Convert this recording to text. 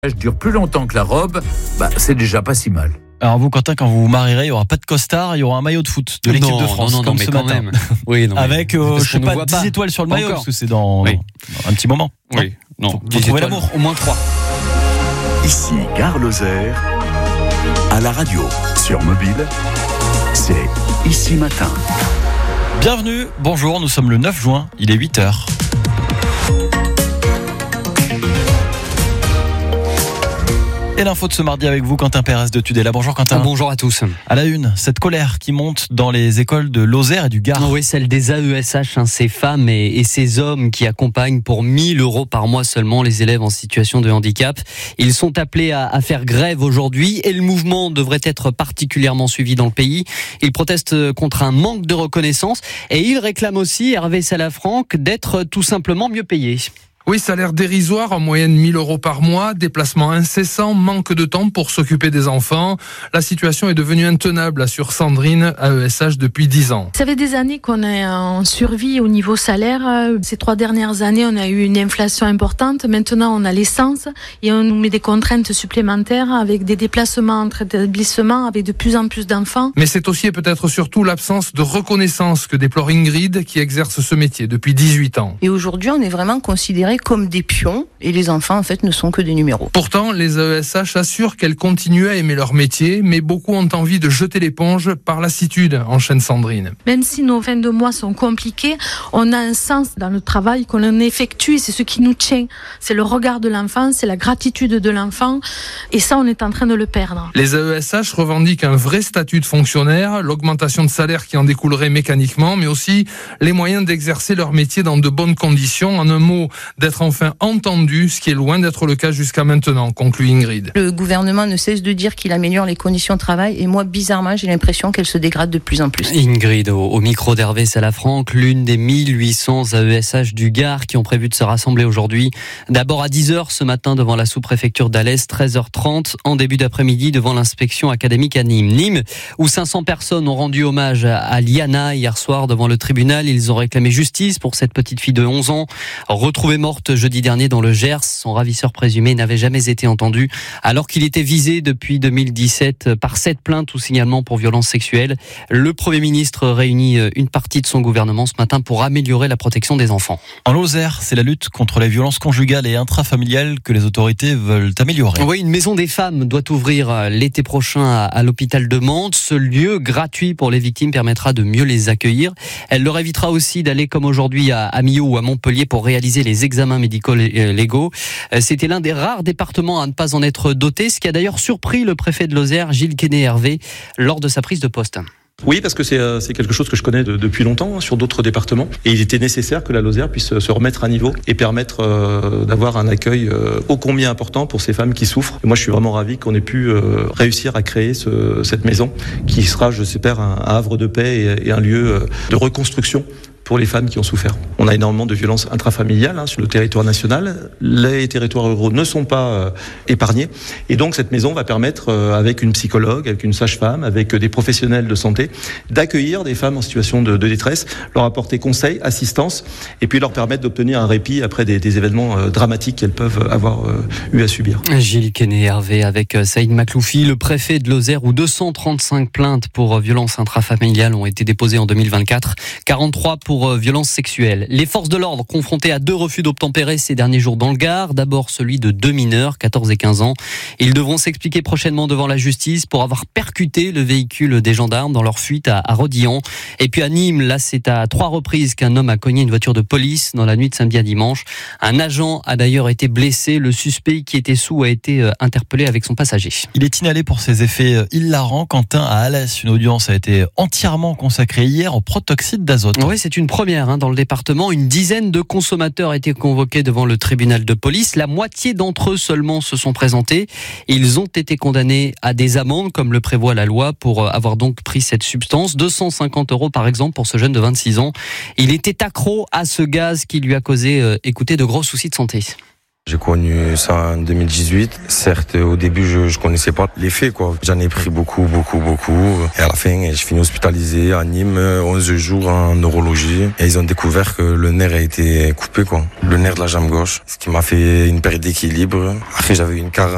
dure plus longtemps que la robe, c'est déjà pas si mal. Alors vous, Quentin, quand vous vous marierez, il n'y aura pas de costard, il y aura un maillot de foot de l'équipe de France, comme ce matin. Oui, non, avec, je sais pas, 10 étoiles sur le maillot, parce que c'est dans un petit moment. Oui, non. Vous trouvez l'amour. Au moins 3. Ici, Gare Lozère, à la radio, sur mobile, c'est Ici Matin. Bienvenue, bonjour, nous sommes le 9 juin, il est 8h. Et l'info de ce mardi avec vous, Quentin Pérez de Tudela. Bonjour Quentin. Bonjour à tous. À la une, cette colère qui monte dans les écoles de Lozère et du Gard. Oui, celle des AESH, ces femmes et ces hommes qui accompagnent pour 1 000 € par mois seulement les élèves en situation de handicap. Ils sont appelés à faire grève aujourd'hui et le mouvement devrait être particulièrement suivi dans le pays. Ils protestent contre un manque de reconnaissance et ils réclament aussi, Hervé Salafranc, d'être tout simplement mieux payés. Oui, salaire dérisoire, en moyenne 1 000 € par mois, déplacement incessant, manque de temps pour s'occuper des enfants. La situation est devenue intenable, assure Sandrine, AESH depuis 10 ans. Ça fait des années qu'on est en survie au niveau salaire. Ces 3 dernières années, on a eu une inflation importante. Maintenant, on a l'essence et on nous met des contraintes supplémentaires avec des déplacements entre établissements, avec de plus en plus d'enfants. Mais c'est aussi et peut-être surtout l'absence de reconnaissance que déplore Ingrid, qui exerce ce métier depuis 18 ans. Et aujourd'hui, on est vraiment considérés comme des pions et les enfants en fait ne sont que des numéros. Pourtant, les AESH assurent qu'elles continuent à aimer leur métier, mais beaucoup ont envie de jeter l'éponge par lassitude, enchaîne Sandrine. Même si nos fins de mois sont compliquées, on a un sens dans le travail qu'on effectue et c'est ce qui nous tient. C'est le regard de l'enfant, c'est la gratitude de l'enfant et ça on est en train de le perdre. Les AESH revendiquent un vrai statut de fonctionnaire, l'augmentation de salaire qui en découlerait mécaniquement, mais aussi les moyens d'exercer leur métier dans de bonnes conditions. En un mot, d'être enfin entendu, ce qui est loin d'être le cas jusqu'à maintenant, conclut Ingrid. Le gouvernement ne cesse de dire qu'il améliore les conditions de travail et moi, bizarrement, j'ai l'impression qu'elles se dégradent de plus en plus. Ingrid, au micro d'Hervé Salafranc, l'une des 1800 AESH du Gard qui ont prévu de se rassembler aujourd'hui. D'abord à 10h ce matin devant la sous-préfecture d'Alès, 13h30 en début d'après-midi devant l'inspection académique à Nîmes. Nîmes, où 500 personnes ont rendu hommage à Liana hier soir devant le tribunal. Ils ont réclamé justice pour cette petite fille de 11 ans, retrouvée morte jeudi dernier dans le Gers. Son ravisseur présumé n'avait jamais été entendu alors qu'il était visé depuis 2017 par 7 plaintes ou signalements pour violences sexuelles. Le Premier ministre réunit une partie de son gouvernement ce matin pour améliorer la protection des enfants. En Lozère, c'est la lutte contre les violences conjugales et intrafamiliales que les autorités veulent améliorer. Oui, une maison des femmes doit ouvrir l'été prochain à l'hôpital de Mantes. Ce lieu gratuit pour les victimes permettra de mieux les accueillir. Elle leur évitera aussi d'aller comme aujourd'hui à Millau ou à Montpellier pour réaliser les examens médicaux légaux. C'était l'un des rares départements à ne pas en être doté, ce qui a d'ailleurs surpris le préfet de Lozère, Gilles Quesnay-Hervé, lors de sa prise de poste. Oui, parce que c'est quelque chose que je connais depuis longtemps sur d'autres départements. Et il était nécessaire que la Lozère puisse se remettre à niveau et permettre d'avoir un accueil ô combien important pour ces femmes qui souffrent. Et moi, je suis vraiment ravi qu'on ait pu réussir à créer cette maison qui sera, je l'espère, un havre de paix et un lieu de reconstruction pour les femmes qui ont souffert. On a énormément de violences intrafamiliales sur le territoire national. Les territoires ruraux ne sont pas épargnés. Et donc, cette maison va permettre, avec une psychologue, avec une sage-femme, avec des professionnels de santé, d'accueillir des femmes en situation de détresse, leur apporter conseil, assistance, et puis leur permettre d'obtenir un répit après des événements dramatiques qu'elles peuvent avoir eu à subir. Gilles Quesnay-Hervé avec Saïd Makloufi, le préfet de Lozère, où 235 plaintes pour violences intrafamiliales ont été déposées en 2024, 43 pour violences sexuelles. Les forces de l'ordre confrontées à 2 refus d'obtempérer ces derniers jours dans le Gard. D'abord celui de 2 mineurs, 14 et 15 ans. Ils devront s'expliquer prochainement devant la justice pour avoir percuté le véhicule des gendarmes dans leur fuite à Rodilhan. Et puis à Nîmes, là c'est à 3 reprises qu'un homme a cogné une voiture de police dans la nuit de samedi à dimanche. Un agent a d'ailleurs été blessé. Le suspect qui était sous a été interpellé avec son passager. Il est inhalé pour ses effets hilarants. Quentin, à Alès, une audience a été entièrement consacrée hier au protoxyde d'azote. Oui, c'est une première dans le département. Une dizaine de consommateurs étaient convoqués devant le tribunal de police. La moitié d'entre eux seulement se sont présentés. Ils ont été condamnés à des amendes, comme le prévoit la loi, pour avoir donc pris cette substance. 250 € par exemple pour ce jeune de 26 ans. Il était accro à ce gaz qui lui a causé, écoutez, de gros soucis de santé. J'ai connu ça en 2018. Certes, au début, je connaissais pas l'effet, quoi. J'en ai pris beaucoup. Et à la fin, j'ai fini hospitalisé à Nîmes, 11 jours en neurologie. Et ils ont découvert que le nerf a été coupé, quoi. Le nerf de la jambe gauche. Ce qui m'a fait une perte d'équilibre. Après, j'avais une carence